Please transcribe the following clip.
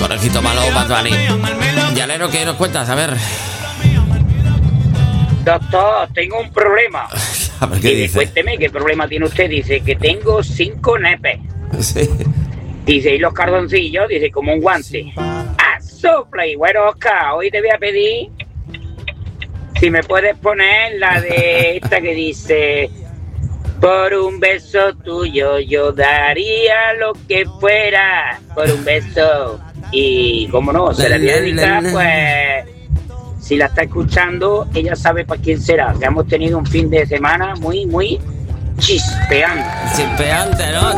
conejito malo, Bad Bunny. Yalero, ¿qué nos cuentas? A ver. Doctor, tengo un problema. A ver, ¿qué dice? Cuénteme, ¿qué problema tiene usted? Dice que tengo 5 nepes. Sí. Dice, y los cardoncillos, dice, como un guante. ¡Ah, sopla! Y bueno, Oscar, hoy te voy a pedir si me puedes poner la de esta que dice: por un beso tuyo yo daría lo que fuera, por un beso. Y como no, se la voy a dedicar, pues, si la está escuchando, ella sabe para quién será. Que hemos tenido un fin de semana muy, muy chispeante. Chispeante, ¿no?